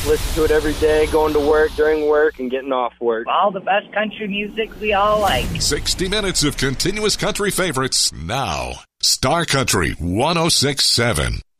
Listen to it every day, going to work, during work, and getting off work. All the best country music we all like. 60 minutes of continuous country favorites now. Star Country 106.7.